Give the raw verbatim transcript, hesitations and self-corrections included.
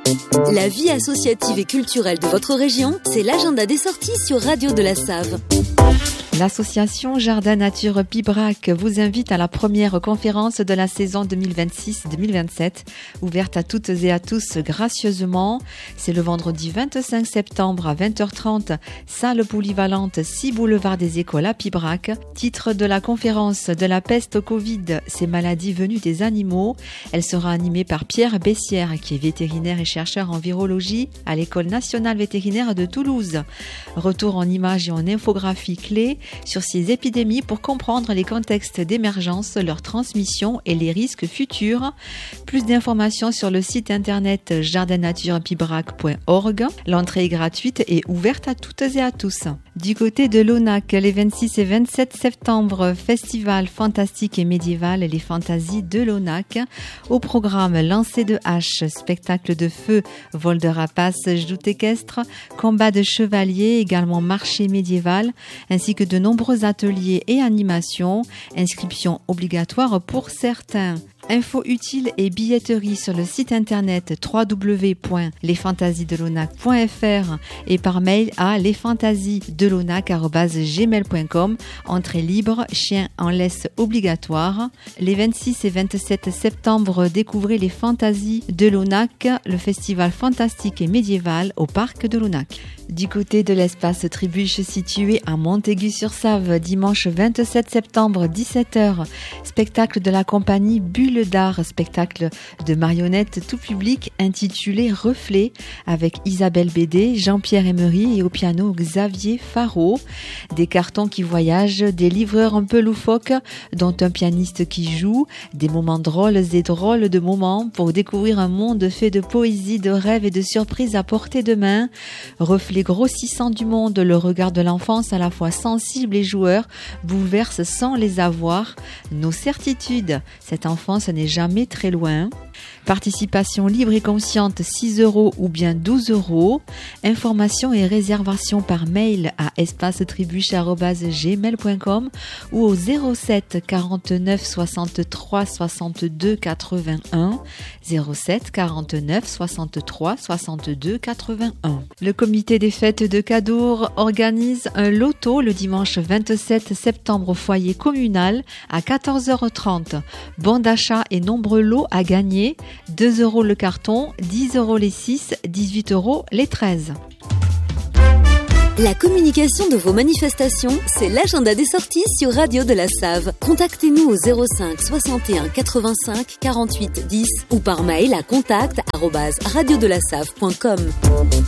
La vie associative et culturelle de votre région, c'est l'agenda des sorties sur Radio de la Save. L'association Jardin Nature Pibrac vous invite à la première conférence de la saison deux mille vingt-six deux mille vingt-sept, ouverte à toutes et à tous gracieusement. C'est le vendredi vingt-cinq septembre à vingt heures trente, salle polyvalente six boulevard des Écoles à Pibrac. Titre de la conférence: de la peste au Covid, ces maladies venues des animaux. Elle sera animée par Pierre Bessière, qui est vétérinaire et chercheur en virologie à l'École nationale vétérinaire de Toulouse. Retour en images et en infographie clés sur ces épidémies pour comprendre les contextes d'émergence, leur transmission et les risques futurs. Plus d'informations sur le site internet jardin nature pibrac point org. L'entrée est gratuite et ouverte à toutes et à tous. Du côté de l'Onac, les vingt-six et vingt-sept septembre, festival fantastique et médiéval Les Fantasies de l'Onac. Au programme, lancer de hache, spectacle de feu, vol de rapaces, joutes équestres, combat de chevaliers, également marché médiéval, ainsi que de nombreux ateliers et animations. Inscription obligatoire pour certains. Infos utiles et billetterie sur le site internet w w w point les fantasies de l'onac point f r et par mail à lesfantasiesdelonac arobase gmail point com. Entrée libre, chien en laisse obligatoire. Les vingt-six et vingt-sept septembre, découvrez les Fantasies de l'Onac, le festival fantastique et médiéval au parc de l'Onac. Du côté de l'espace Tribuche situé à Montaigu-sur-Save, dimanche vingt-sept septembre, dix-sept heures, spectacle de la compagnie Bulle d'Art, spectacle de marionnettes tout public intitulé Reflet, avec Isabelle Bédé, Jean-Pierre Emery et au piano Xavier Faro. Des cartons qui voyagent, des livreurs un peu loufoques, dont un pianiste qui joue, des moments drôles et drôles de moments pour découvrir un monde fait de poésie, de rêves et de surprises à portée de main. Reflet grossissant du monde, le regard de l'enfance à la fois sensible et joueur bouleverse sans les avoir nos certitudes. Cette enfance n'est jamais très loin. Participation libre et consciente, six euros ou bien douze euros. Informations et réservations par mail à espacetribuche arobase gmail point com ou au zéro sept quarante-neuf soixante-trois soixante-deux quatre-vingt-un. zéro sept quarante-neuf soixante-trois soixante-deux quatre-vingt-un. Le comité des fêtes de Cadour organise un loto le dimanche vingt-sept septembre au foyer communal à quatorze heures trente. Bon d'achat et nombreux lots à gagner. deux euros le carton, dix euros les six, dix-huit euros les treize. La communication de vos manifestations, c'est l'agenda des sorties sur Radio de la Save. Contactez-nous au zéro cinq soixante et un quatre-vingt-cinq quarante-huit dix ou par mail à contact arobase radio de la save point com.